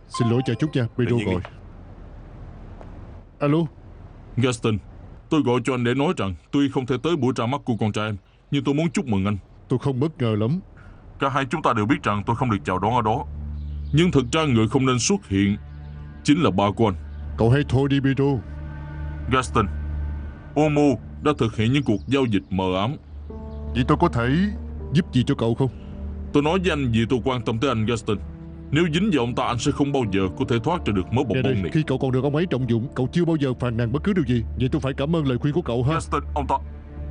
Xin lỗi chờ chút nha, Pedro gọi. Alo. Gaston, tôi gọi cho anh để nói rằng tuy không thể tới buổi ra mắt của con trai em, nhưng tôi muốn chúc mừng anh. Tôi không bất ngờ lắm. Cả hai chúng ta đều biết rằng tôi không được chào đón ở đó, nhưng thực ra người không nên xuất hiện chính là ba của anh. Cậu hãy thôi đi Pedro. Gaston, Omo đã thực hiện những cuộc giao dịch mờ ám. Vậy tôi có thể giúp gì cho cậu không? Tôi nói với anh vì tôi quan tâm tới anh, Gaston. Nếu dính vào ông ta, anh sẽ không bao giờ có thể thoát ra được mớ bồng bông này. Khi cậu còn được ông ấy trọng dụng, cậu chưa bao giờ phàn nàn bất cứ điều gì. Vậy tôi phải cảm ơn lời khuyên của cậu ha. Gaston, ông ta...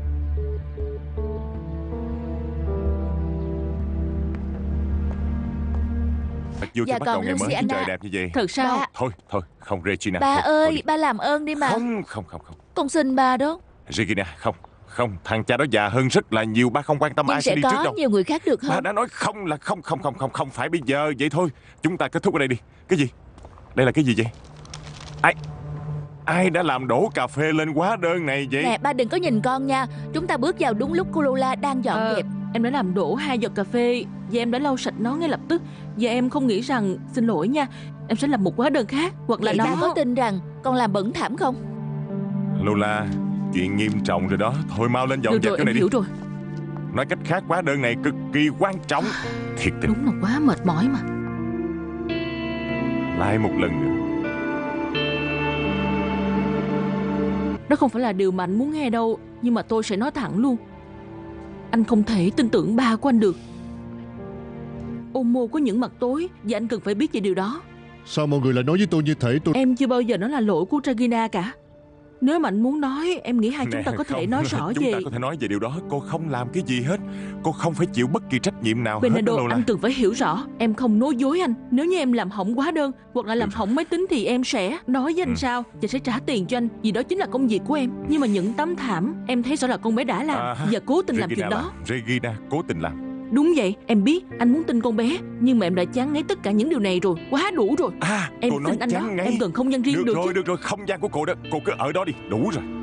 Dạ còn Lucy anh trời đẹp như vậy. Thật sao? Thôi không Regina. Ba thôi ơi, đi. ba làm ơn đi mà. Không. Con xin ba đó. Regina, không, thằng cha đó già hơn rất là nhiều. Ba không quan tâm Nhưng ai sẽ sẽ đi trước có đâu. nhiều người khác được Ba không? đã nói không là không phải bây giờ. Vậy thôi, chúng ta kết thúc ở đây đi. Cái gì? Đây là cái gì vậy? Ai đã làm đổ cà phê lên hóa đơn này vậy? Nè, ba đừng có nhìn con nha. Chúng ta bước vào đúng lúc cô Lola đang dọn dẹp. Em đã làm đổ 2 giọt cà phê và em đã lau sạch nó ngay lập tức. Và em không nghĩ rằng, xin lỗi nha, em sẽ làm một hóa đơn khác. Hoặc là Vậy nó... ba có tin rằng con làm bẩn thỉu không? Lola, chuyện nghiêm trọng rồi đó. Thôi mau lên dọn Được dẹp rồi, cái em này đi. hiểu rồi. Nói cách khác, hóa đơn này cực kỳ quan trọng. Thiệt tình. Đúng là quá mệt mỏi mà. Lại một lần nữa. Đó không phải là điều mà anh muốn nghe đâu. Nhưng mà tôi sẽ nói thẳng luôn. Anh không thể tin tưởng ba của anh được. Omo có những mặt tối và anh cần phải biết về điều đó. Sao mọi người lại nói với tôi như thế? Em chưa bao giờ nói là lỗi của Regina cả. Nếu mà anh muốn nói, em nghĩ hai chúng ta có thể nói rõ Chúng về... ta có thể nói về điều đó. Cô không làm cái gì hết. Cô không phải chịu bất kỳ trách nhiệm nào hết Bernardo, đó, Lola. anh cần phải hiểu rõ. Em không nói dối anh. Nếu như em làm hỏng hóa đơn hoặc là làm hỏng máy tính thì em sẽ nói với anh sao và sẽ trả tiền cho anh, vì đó chính là công việc của em. Nhưng mà những tấm thảm em thấy rõ là con bé đã làm và cố tình làm chuyện đó. Regina cố tình làm. Đúng vậy, em biết anh muốn tin con bé, nhưng mà em đã chán ngấy tất cả những điều này rồi. Quá đủ rồi. Em Cô nói tin anh chán đó. ngấy. Em cần không gian riêng được chứ. Được rồi, không gian của cô đó. Cô cứ ở đó đi, đủ rồi.